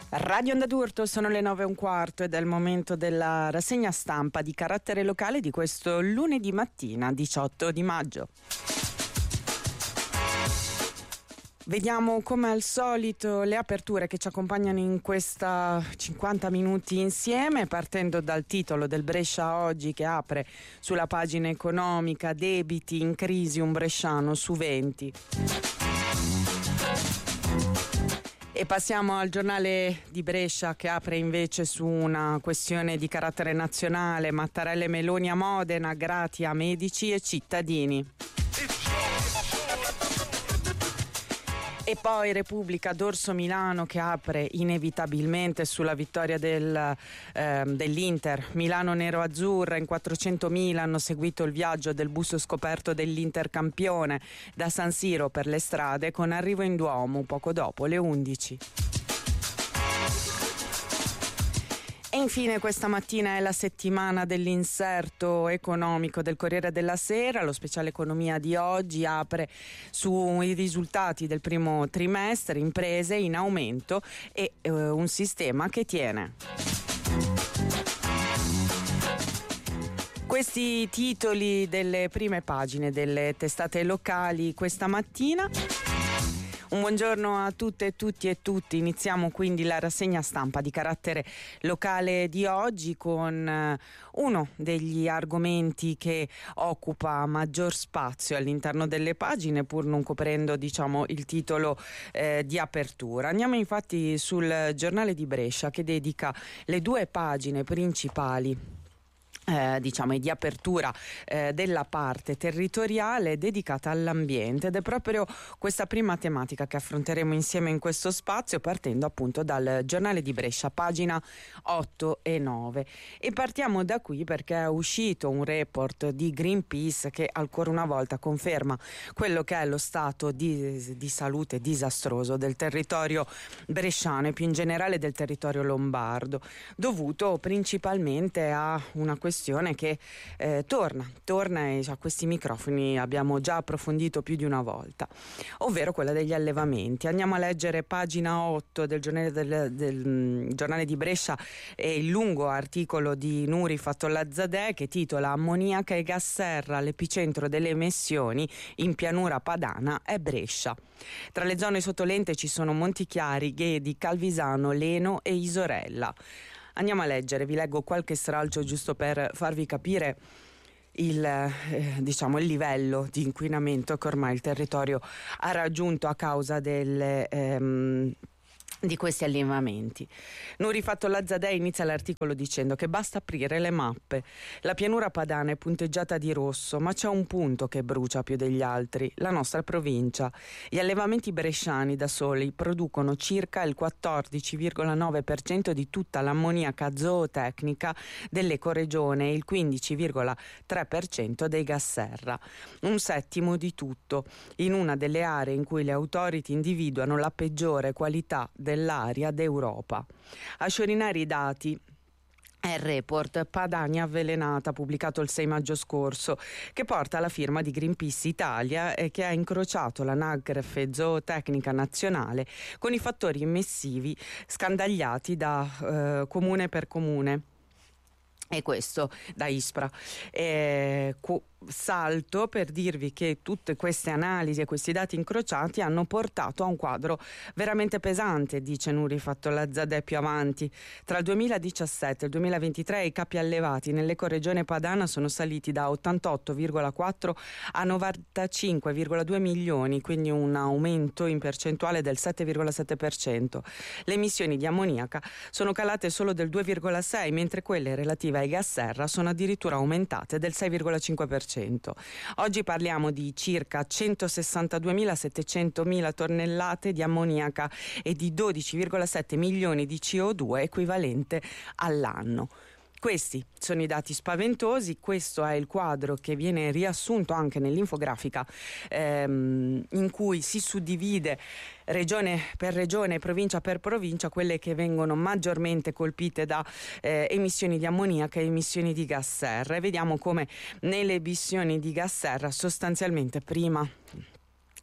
Radio Onda d'Urto, sono le 9:15 ed è il momento della rassegna stampa di carattere locale di questo lunedì mattina 18 di maggio. Vediamo come al solito le aperture che ci accompagnano in questa 50 minuti insieme, partendo dal titolo del Brescia Oggi che apre sulla pagina economica: debiti in crisi, un bresciano su 20. E passiamo al giornale di Brescia che apre invece su una questione di carattere nazionale: Mattarella e Meloni a Modena, grati a medici e cittadini. E poi Repubblica d'Orso Milano che apre inevitabilmente sulla vittoria dell'Inter. Milano nero-azzurra, in 400.000 hanno seguito il viaggio del bus scoperto dell'Inter campione da San Siro per le strade, con arrivo in Duomo poco dopo le 11. E infine questa mattina è la settimana dell'inserto economico del Corriere della Sera. Lo speciale economia di oggi apre sui risultati del primo trimestre, imprese in aumento e un sistema che tiene. Questi titoli delle prime pagine delle testate locali questa mattina. Un buongiorno a tutte, tutti e tutti. Iniziamo quindi la rassegna stampa di carattere locale di oggi con uno degli argomenti che occupa maggior spazio all'interno delle pagine, pur non coprendo, il titolo di apertura. Andiamo infatti sul giornale di Brescia che dedica le due pagine principali e di apertura della parte territoriale dedicata all'ambiente, ed è proprio questa prima tematica che affronteremo insieme in questo spazio, partendo appunto dal giornale di Brescia, pagina 8 e 9, e partiamo da qui perché è uscito un report di Greenpeace che ancora una volta conferma quello che è lo stato di salute disastroso del territorio bresciano e più in generale del territorio lombardo, dovuto principalmente a una questione che torna e a questi microfoni abbiamo già approfondito più di una volta, ovvero quella degli allevamenti. Andiamo a leggere pagina 8 del giornale di Brescia e il lungo articolo di Nuri Fattollazzadeh che titola "Ammoniaca e gas serra, l'epicentro delle emissioni in pianura padana è Brescia". Tra le zone sotto lente ci sono Montichiari, Ghedi, Calvisano, Leno e Isorella. Andiamo a leggere, vi leggo qualche stralcio giusto per farvi capire il livello di inquinamento che ormai il territorio ha raggiunto a causa di questi allevamenti. Nuri Fattollazzadeh inizia l'articolo dicendo che basta aprire le mappe. La pianura padana è punteggiata di rosso, ma c'è un punto che brucia più degli altri: la nostra provincia. Gli allevamenti bresciani da soli producono circa il 14,9% di tutta l'ammoniaca zootecnica dell'ecoregione e il 15,3% dei gas serra, un settimo di tutto, in una delle aree in cui le authority individuano la peggiore qualità dell'aria d'Europa. A sciorinare i dati è il report Padania avvelenata, pubblicato il 6 maggio scorso, che porta la firma di Greenpeace Italia e che ha incrociato l'anagrafe zootecnica nazionale con i fattori emissivi scandagliati da comune per comune. E questo da ISPRA. Salto per dirvi che tutte queste analisi e questi dati incrociati hanno portato a un quadro veramente pesante, dice Nuri Fattollazzadeh più avanti. Tra il 2017 e il 2023 i capi allevati nell'ecoregione padana sono saliti da 88,4 a 95,2 milioni, quindi un aumento in percentuale del 7,7%. Le emissioni di ammoniaca sono calate solo del 2,6%, mentre quelle relative ai gas serra sono addirittura aumentate del 6,5%. Oggi parliamo di circa 162.700.000 tonnellate di ammoniaca e di 12,7 milioni di CO2 equivalente all'anno. Questi sono i dati spaventosi, questo è il quadro che viene riassunto anche nell'infografica in cui si suddivide regione per regione, provincia per provincia, quelle che vengono maggiormente colpite da emissioni di ammoniaca e emissioni di gas serra, e vediamo come nelle emissioni di gas serra sostanzialmente prima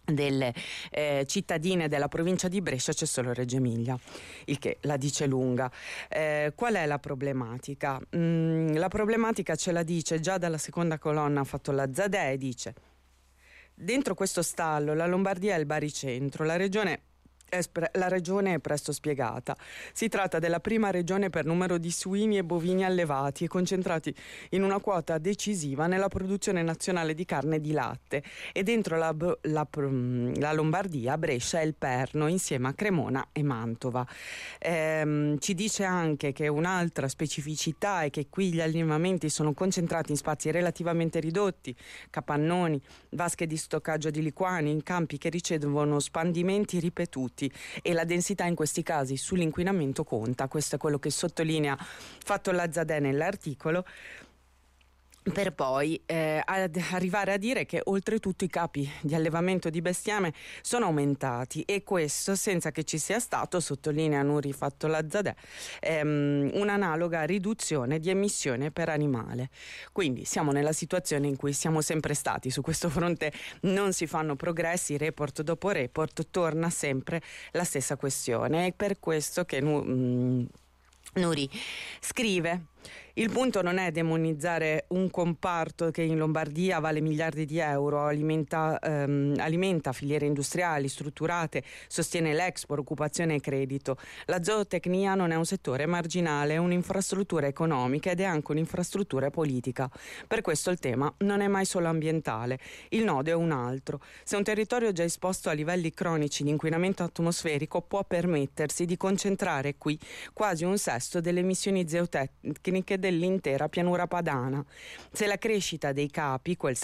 delle cittadine della provincia di Brescia c'è solo Reggio Emilia, il che la dice lunga. Qual è la problematica? La problematica ce la dice già dalla seconda colonna, ha fatto la Zadè, e dice: dentro questo stallo la Lombardia è il baricentro, la regione è presto spiegata. Si tratta della prima regione per numero di suini e bovini allevati e concentrati in una quota decisiva nella produzione nazionale di carne e di latte, e dentro la Lombardia Brescia è il perno insieme a Cremona e Mantova. Ci dice anche che un'altra specificità è che qui gli allevamenti sono concentrati in spazi relativamente ridotti, capannoni, vasche di stoccaggio di liquami, in campi che ricevono spandimenti ripetuti, e la densità in questi casi sull'inquinamento conta. Questo è quello che sottolinea fatto la Zadè nell'articolo, per poi arrivare a dire che oltretutto i capi di allevamento di bestiame sono aumentati, e questo senza che ci sia stato, sottolinea Nuri Fatto la Zadè, un'analoga riduzione di emissione per animale. Quindi siamo nella situazione in cui siamo sempre stati. Su questo fronte non si fanno progressi, report dopo report torna sempre la stessa questione. È per questo che Nuri scrive: il punto non è demonizzare un comparto che in Lombardia vale miliardi di euro, alimenta filiere industriali strutturate, sostiene l'export, occupazione e credito. La zootecnia non è un settore marginale, è un'infrastruttura economica ed è anche un'infrastruttura politica. Per questo il tema non è mai solo ambientale, il nodo è un altro. Se un territorio è già esposto a livelli cronici di inquinamento atmosferico può permettersi di concentrare qui quasi un sesto delle emissioni zootecniche dell'intera pianura padana. Se la crescita dei capi, quel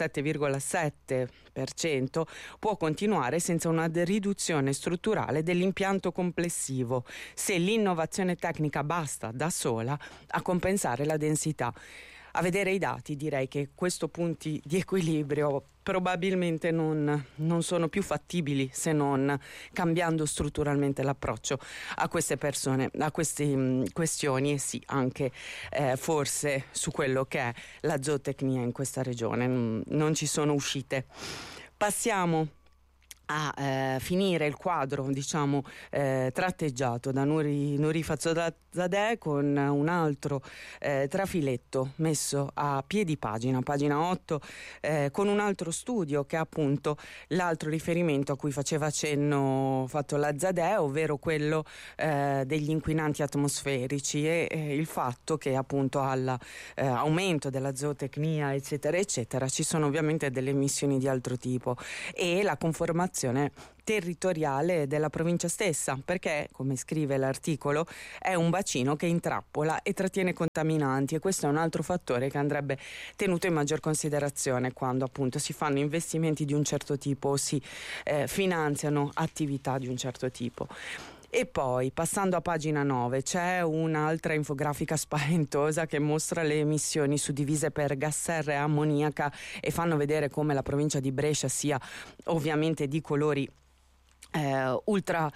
7,7%, può continuare senza una riduzione strutturale dell'impianto complessivo, se l'innovazione tecnica basta da sola a compensare la densità. A vedere i dati direi che questi punti di equilibrio probabilmente non sono più fattibili se non cambiando strutturalmente l'approccio a queste persone, a queste questioni, e sì, anche forse su quello che è la zootecnia in questa regione. Non ci sono uscite. Passiamo a finire il quadro, diciamo, tratteggiato da Nuri Fazzadeh con un altro trafiletto messo a piedi pagina 8, con un altro studio che è appunto l'altro riferimento a cui faceva cenno fatto la Zadè, ovvero quello degli inquinanti atmosferici, e il fatto che appunto all'aumento della zootecnia eccetera eccetera ci sono ovviamente delle emissioni di altro tipo, e la conformazione territoriale della provincia stessa, perché, come scrive l'articolo, è un bacino che intrappola e trattiene contaminanti, e questo è un altro fattore che andrebbe tenuto in maggior considerazione quando appunto si fanno investimenti di un certo tipo o si finanziano attività di un certo tipo. E poi, passando a pagina 9, c'è un'altra infografica spaventosa che mostra le emissioni suddivise per gas serra e ammoniaca, e fanno vedere come la provincia di Brescia sia ovviamente di colori ultra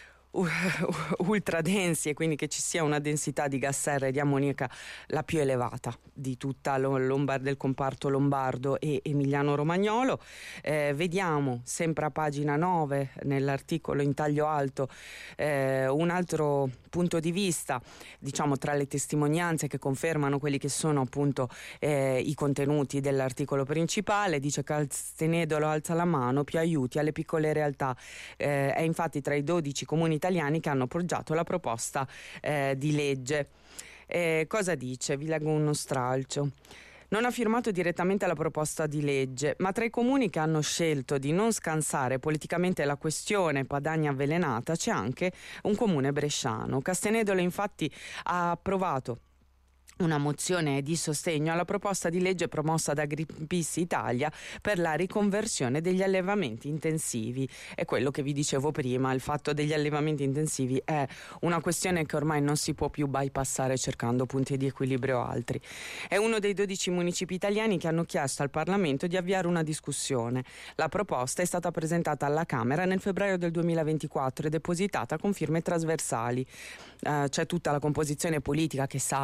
densi, e quindi che ci sia una densità di gas serra e di ammoniaca la più elevata di tutta del comparto lombardo e emiliano-romagnolo. Vediamo sempre a pagina 9 nell'articolo in taglio alto un altro punto di vista, diciamo, tra le testimonianze che confermano quelli che sono appunto i contenuti dell'articolo principale. Dice: Castenedolo alza la mano, più aiuti alle piccole realtà. È infatti tra i 12 comuni italiani che hanno appoggiato la proposta di legge. Cosa dice? Vi leggo uno stralcio. Non ha firmato direttamente la proposta di legge, ma tra i comuni che hanno scelto di non scansare politicamente la questione Padania avvelenata c'è anche un comune bresciano. Castenedolo infatti ha approvato una mozione di sostegno alla proposta di legge promossa da Greenpeace Italia per la riconversione degli allevamenti intensivi. È quello che vi dicevo prima, il fatto degli allevamenti intensivi è una questione che ormai non si può più bypassare cercando punti di equilibrio altri. È uno dei 12 municipi italiani che hanno chiesto al Parlamento di avviare una discussione. La proposta è stata presentata alla Camera nel febbraio del 2024 e depositata con firme trasversali. C'è tutta la composizione politica che salto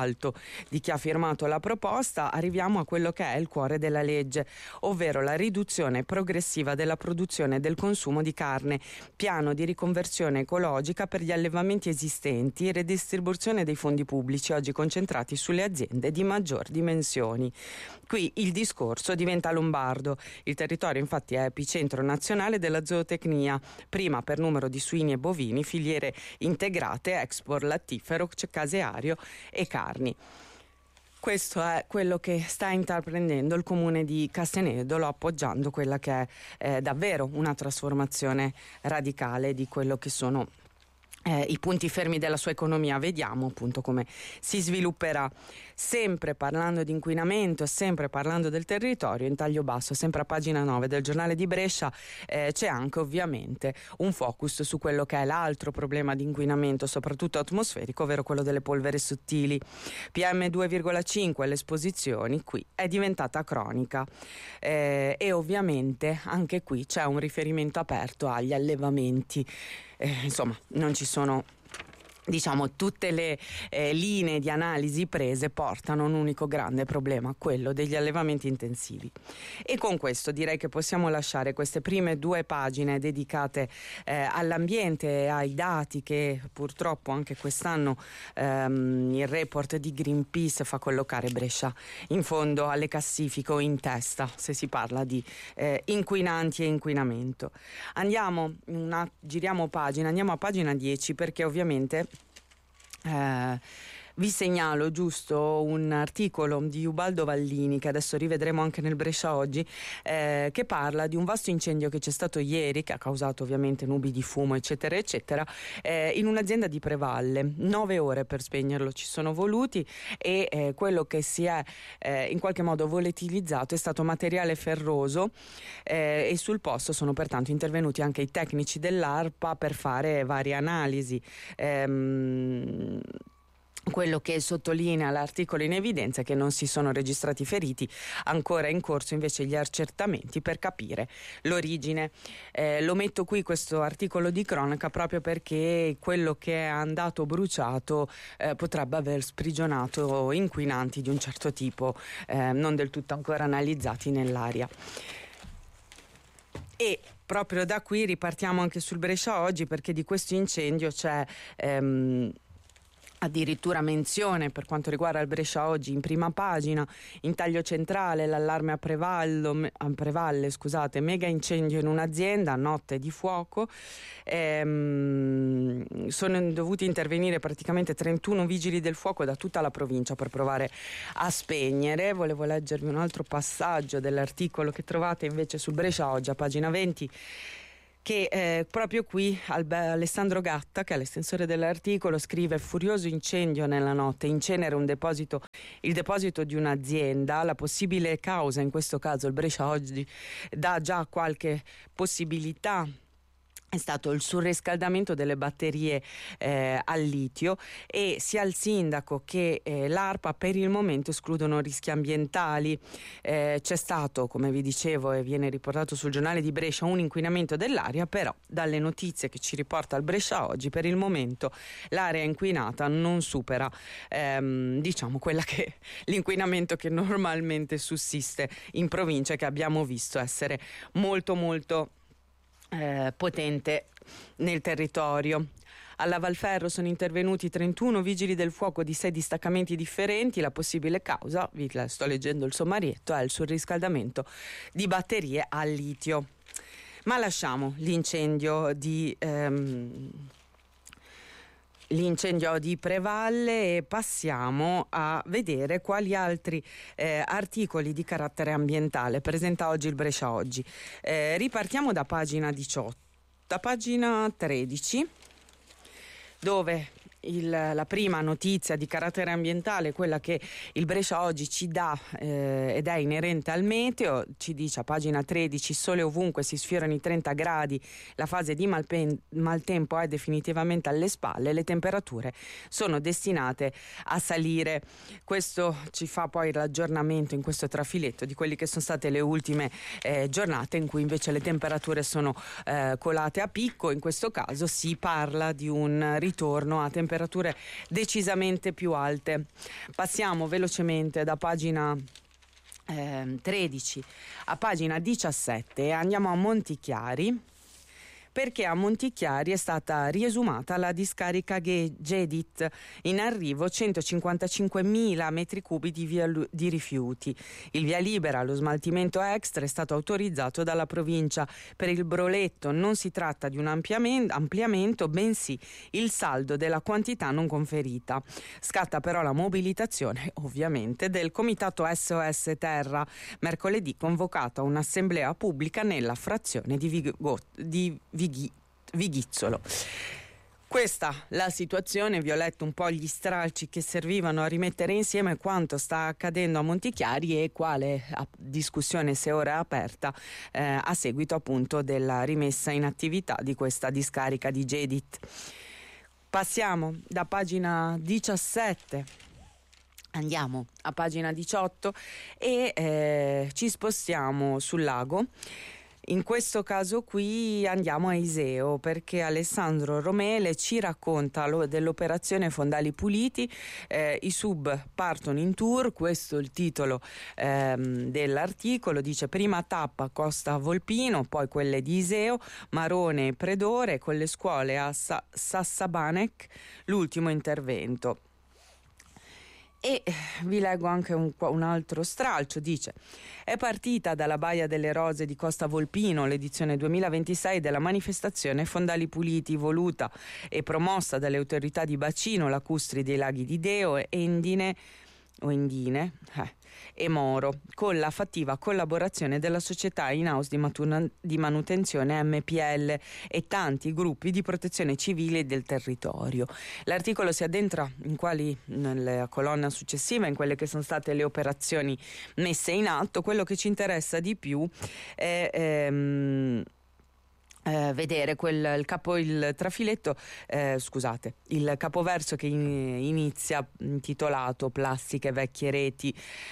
di chi ha firmato la proposta, arriviamo a quello che è il cuore della legge, ovvero la riduzione progressiva della produzione e del consumo di carne, piano di riconversione ecologica per gli allevamenti esistenti e redistribuzione dei fondi pubblici oggi concentrati sulle aziende di maggior dimensioni. Qui il discorso diventa lombardo. Il territorio infatti è epicentro nazionale della zootecnia, prima per numero di suini e bovini, filiere integrate, export lattifero, caseario e carni. Questo è quello che sta intraprendendo il comune di Castenedolo, appoggiando quella che è davvero una trasformazione radicale di quello che sono i punti fermi della sua economia. Vediamo appunto come si svilupperà. Sempre parlando di inquinamento, sempre parlando del territorio, in taglio basso, sempre a pagina 9 del giornale di Brescia, c'è anche ovviamente un focus su quello che è l'altro problema di inquinamento, soprattutto atmosferico, ovvero quello delle polveri sottili. PM2,5, l'esposizione qui è diventata cronica e ovviamente anche qui c'è un riferimento aperto agli allevamenti. Insomma, non ci sono, diciamo, tutte le linee di analisi prese portano un unico grande problema, quello degli allevamenti intensivi. E con questo direi che possiamo lasciare queste prime 2 pagine dedicate all'ambiente e ai dati che purtroppo anche quest'anno il report di Greenpeace fa collocare Brescia in fondo alle classifiche o in testa se si parla di inquinanti e inquinamento. Giriamo pagina, andiamo a pagina 10 perché ovviamente vi segnalo giusto un articolo di Ubaldo Vallini, che adesso rivedremo anche nel Brescia Oggi, che parla di un vasto incendio che c'è stato ieri, che ha causato ovviamente nubi di fumo eccetera eccetera, in un'azienda di Prevalle. 9 ore per spegnerlo ci sono voluti e quello che si è in qualche modo volatilizzato è stato materiale ferroso e sul posto sono pertanto intervenuti anche i tecnici dell'ARPA per fare varie analisi. Quello che sottolinea l'articolo in evidenza è che non si sono registrati feriti, ancora in corso invece gli accertamenti per capire l'origine. Lo metto qui questo articolo di cronaca proprio perché quello che è andato bruciato potrebbe aver sprigionato inquinanti di un certo tipo, non del tutto ancora analizzati nell'aria. E proprio da qui ripartiamo anche sul Brescia Oggi, perché di questo incendio c'è addirittura menzione per quanto riguarda il Brescia Oggi in prima pagina, in taglio centrale l'allarme a Prevalle, mega incendio in un'azienda, notte di fuoco, sono dovuti intervenire praticamente 31 vigili del fuoco da tutta la provincia per provare a spegnere. Volevo leggervi un altro passaggio dell'articolo che trovate invece sul Brescia Oggi a pagina 20, che proprio qui Alessandro Gatta, che è l'estensore dell'articolo, scrive: furioso incendio nella notte, incenere il deposito di un'azienda. La possibile causa, in questo caso il Brescia Oggi dà già qualche possibilità, è stato il surriscaldamento delle batterie al litio, e sia il sindaco che l'ARPA per il momento escludono rischi ambientali. C'è stato, come vi dicevo e viene riportato sul giornale di Brescia, un inquinamento dell'aria, però dalle notizie che ci riporta il Brescia Oggi per il momento l'area inquinata non supera diciamo l'inquinamento che normalmente sussiste in provincia, che abbiamo visto essere molto molto potente nel territorio. Alla Valferro sono intervenuti 31 vigili del fuoco di 6 distaccamenti differenti. La possibile causa, sto leggendo il sommarietto, è il surriscaldamento di batterie al litio. Ma lasciamo l'incendio di Prevalle e passiamo a vedere quali altri articoli di carattere ambientale presenta oggi il Brescia Oggi. Ripartiamo da pagina 18, da pagina 13, dove la prima notizia di carattere ambientale, quella che il Brescia Oggi ci dà ed è inerente al meteo, ci dice a pagina 13: sole ovunque, si sfiorano i 30 gradi, la fase di maltempo è definitivamente alle spalle, le temperature sono destinate a salire. Questo ci fa poi l'aggiornamento in questo trafiletto di quelle che sono state le ultime giornate in cui invece le temperature sono colate a picco. In questo caso si parla di un ritorno a temperature temperature decisamente più alte. Passiamo velocemente da pagina 13 a pagina 17 e andiamo a Montichiari, perché a Montichiari è stata riesumata la discarica Gedit, in arrivo 155.000 metri cubi di rifiuti. Il via libera allo smaltimento extra è stato autorizzato dalla provincia. Per il Broletto non si tratta di un ampliamento, bensì il saldo della quantità non conferita. Scatta però la mobilitazione, ovviamente, del comitato SOS Terra, mercoledì convocata un'assemblea pubblica nella frazione di Vighizzolo. Questa la situazione. Vi ho letto un po' gli stralci che servivano a rimettere insieme quanto sta accadendo a Montichiari e quale discussione, se ora è aperta, a seguito appunto della rimessa in attività di questa discarica di Gedit. Passiamo da pagina 17, andiamo a pagina 18 e ci spostiamo sul lago. In questo caso qui andiamo a Iseo, perché Alessandro Romele ci racconta dell'operazione Fondali Puliti. I sub partono in tour, questo è il titolo dell'articolo. Dice: prima tappa Costa Volpino, poi quelle di Iseo, Marone e Predore, con le scuole a Sassabanec, l'ultimo intervento. E vi leggo anche un altro stralcio. Dice: è partita dalla Baia delle Rose di Costa Volpino l'edizione 2026 della manifestazione Fondali Puliti, voluta e promossa dalle autorità di bacino lacustri dei laghi di Deo e Endine e Moro, con la fattiva collaborazione della società in-house di manutenzione MPL e tanti gruppi di protezione civile del territorio. L'articolo si addentra nella colonna successiva, in quelle che sono state le operazioni messe in atto. Quello che ci interessa di più è vedere il capoverso che inizia, intitolato Plastiche vecchie reti.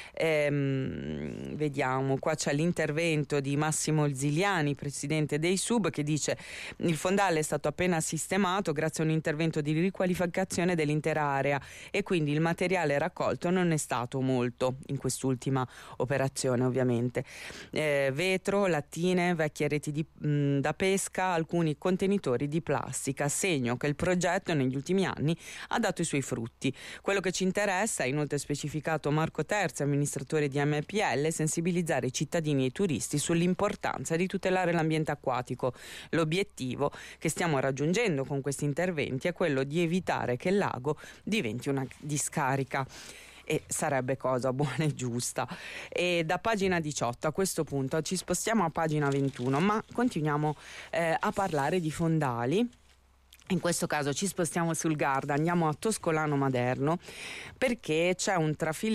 Vediamo, qua c'è l'intervento di Massimo Ziliani, presidente dei Sub, che dice: il fondale è stato appena sistemato grazie a un intervento di riqualificazione dell'intera area e quindi il materiale raccolto non è stato molto in quest'ultima operazione, ovviamente. Vetro, lattine, vecchie reti da pesca, alcuni contenitori di plastica, segno che il progetto negli ultimi anni ha dato i suoi frutti. Quello che ci interessa, ha inoltre specificato Marco Terzi, amministratore di MPL, sensibilizzare i cittadini e i turisti sull'importanza di tutelare l'ambiente acquatico. L'obiettivo che stiamo raggiungendo con questi interventi è quello di evitare che il lago diventi una discarica. E sarebbe cosa buona e giusta. E da pagina 18 a questo punto ci spostiamo a pagina 21, ma continuiamo a parlare di fondali. In questo caso ci spostiamo sul Garda, andiamo a Toscolano Maderno, perché c'è un trafile